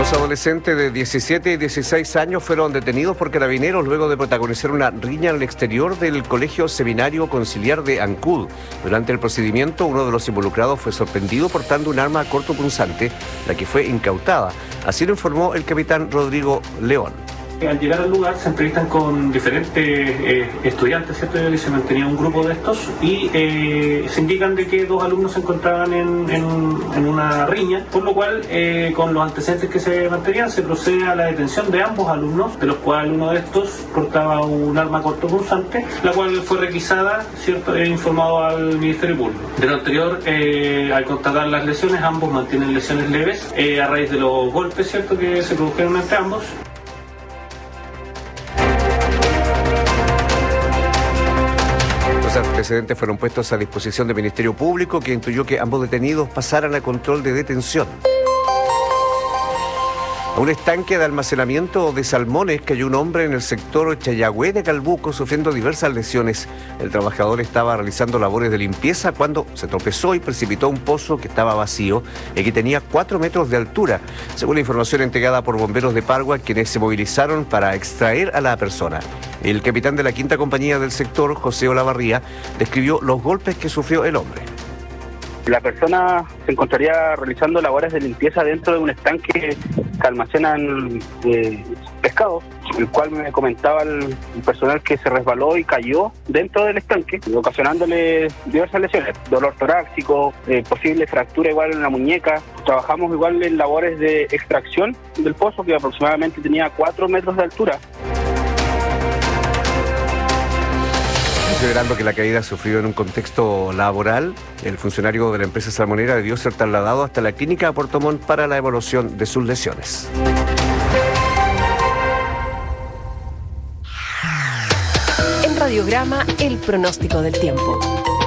Dos adolescentes de 17 y 16 años fueron detenidos por carabineros luego de protagonizar una riña en el exterior del Colegio Seminario Conciliar de Ancud. Durante el procedimiento, uno de los involucrados fue sorprendido portando un arma cortopunzante, la que fue incautada. Así lo informó el capitán Rodrigo León. Al llegar al lugar se entrevistan con diferentes estudiantes, ¿cierto? Y se mantenía un grupo de estos y se indican de que dos alumnos se encontraban en una riña, por lo cual con los antecedentes que se mantenían se procede a la detención de ambos alumnos, de los cuales uno de estos portaba un arma cortopunzante, la cual fue requisada, ¿cierto? E informado al Ministerio Público. De lo anterior, al constatar las lesiones, ambos mantienen lesiones leves a raíz de los golpes, ¿cierto? Que se produjeron entre ambos. Los antecedentes fueron puestos a disposición del Ministerio Público, que intuyó que ambos detenidos pasaran a control de detención. A un estanque de almacenamiento de salmones cayó un hombre en el sector Chayagüe de Calbuco sufriendo diversas lesiones. El trabajador estaba realizando labores de limpieza cuando se tropezó y precipitó a un pozo que estaba vacío y que tenía 4 metros de altura, según la información entregada por bomberos de Pargua, quienes se movilizaron para extraer a la persona. El capitán de la quinta compañía del sector, José Olavarría, describió los golpes que sufrió el hombre. La persona se encontraría realizando labores de limpieza dentro de un estanque que almacenan pescado, el cual me comentaba el personal que se resbaló y cayó dentro del estanque, ocasionándole diversas lesiones, dolor torácico, posible fractura igual en la muñeca. Trabajamos igual en labores de extracción del pozo, que aproximadamente tenía 4 metros de altura. Considerando que la caída sufrido en un contexto laboral, el funcionario de la empresa salmonera debió ser trasladado hasta la clínica de Puerto Montt para la evaluación de sus lesiones. En Radiograma, el pronóstico del tiempo.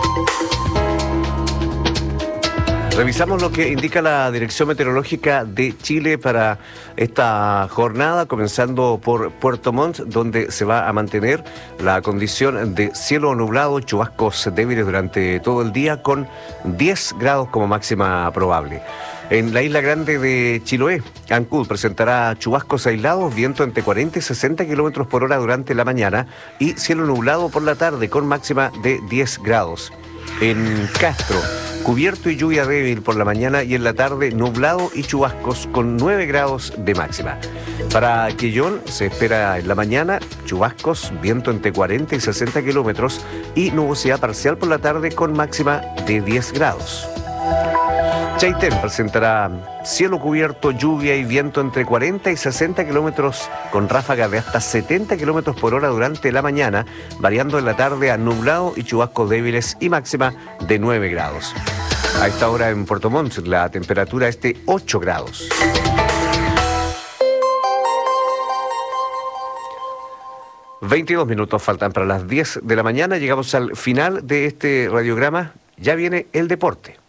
Revisamos lo que indica la Dirección Meteorológica de Chile para esta jornada, comenzando por Puerto Montt, donde se va a mantener la condición de cielo nublado, chubascos débiles durante todo el día, con 10 grados como máxima probable. En la isla grande de Chiloé, Ancud presentará chubascos aislados, viento entre 40 y 60 kilómetros por hora durante la mañana y cielo nublado por la tarde, con máxima de 10 grados. En Castro, cubierto y lluvia débil por la mañana y en la tarde nublado y chubascos con 9 grados de máxima. Para Quillón se espera en la mañana chubascos, viento entre 40 y 60 kilómetros y nubosidad parcial por la tarde con máxima de 10 grados. Chaitén presentará cielo cubierto, lluvia y viento entre 40 y 60 kilómetros con ráfagas de hasta 70 kilómetros por hora durante la mañana, variando en la tarde a nublado y chubascos débiles y máxima de 9 grados. A esta hora en Puerto Montt la temperatura es de 8 grados. ...22 faltan para las 10 de la mañana. Llegamos al final de este radiograma. Ya viene el deporte.